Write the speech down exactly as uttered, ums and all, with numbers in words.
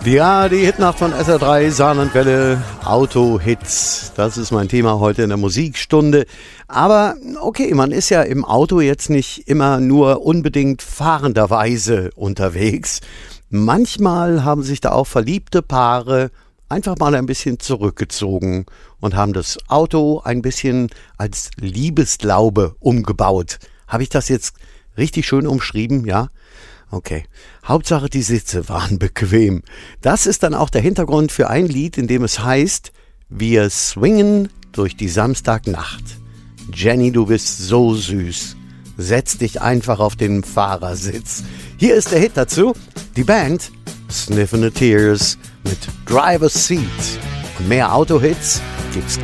Ja, die Hitnacht von S R drei, Saarlandwelle, Auto-Hits. Das ist mein Thema heute in der Musikstunde. Aber okay, man ist ja im Auto jetzt nicht immer nur unbedingt fahrenderweise unterwegs. Manchmal haben sich da auch verliebte Paare einfach mal ein bisschen zurückgezogen und haben das Auto ein bisschen als Liebeslaube umgebaut. Habe ich das jetzt richtig schön umschrieben, ja? Okay. Hauptsache die Sitze waren bequem. Das ist dann auch der Hintergrund für ein Lied, in dem es heißt, wir swingen durch die Samstagnacht. Jenny, du bist so süß. Setz dich einfach auf den Fahrersitz. Hier ist der Hit dazu. Die Band Sniffin' the Tears mit Driver's Seat. Und mehr Autohits gibt's